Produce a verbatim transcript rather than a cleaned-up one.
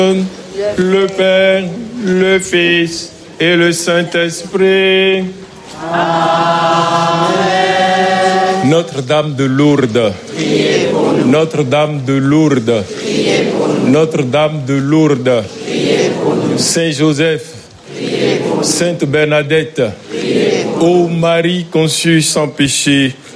le Père, le Fils et le Saint-Esprit. Amen. Notre-Dame de Lourdes, Priez pour nous. Notre-Dame de Lourdes, Priez pour nous. Notre-Dame de Lourdes, Priez pour nous. Saint Joseph, Priez pour nous. Sainte Bernadette, Priez pour nous. ô Marie conçue sans péché,